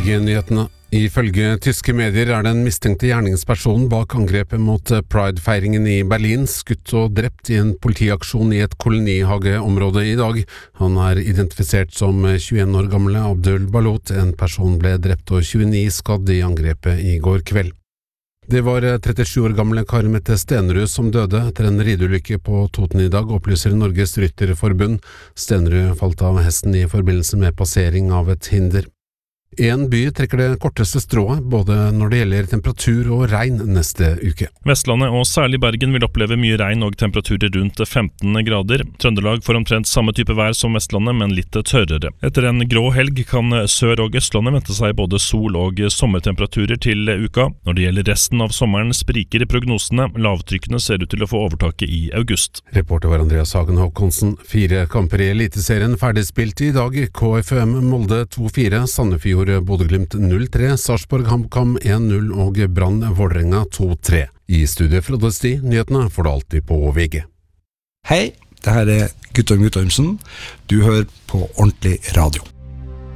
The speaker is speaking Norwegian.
VG-nyhetene. Ifølge tyske medier den mistenkte gjerningspersonen bak angrepet mot Pride-feiringen i Berlin skutt og drept i en politiaksjon i et kolonihageområde i dag. Han identifisert som 21 år gamle Abdul Balot. En person ble drept og 29 skadd i angrepet i går kveld. Det var 37 år gamle Kari Mette Stenerud som døde etter en rideulykke på Toten i dag, opplyser Norges Rytterforbund. Stenerud falt av hesten i forbindelse med passering av et hinder. En by trekker det korteste strået, både når det gjelder temperatur og regn neste uke. Vestlandet og særlig Bergen vil oppleve mye regn og temperaturer rundt 15 grader. Trøndelag får omtrent samme type vær som Vestlandet, men litt tørrere. Etter en grå helg kan Sør- og Østlandet vente seg både sol- og sommertemperaturer til uka. Når det gjelder resten av sommeren spriker prognosene. Lavtrykkene ser ut til å få overtaket i august. Reporter var Andreas Hagen Håkonsen. 4 kamper i Eliteserien ferdigspilt i dag. KFUM Molde 2-4, Sandefjord Bodø/Glimt 0-3, Sarpsborg HamKam 1-0 og Brann Vålerenga 2-3. I studiet Frode Sti, nyhetene får du alltid på VG. Hei, det her Guttorm Guttormsen. Du hører på Ordentlig Radio.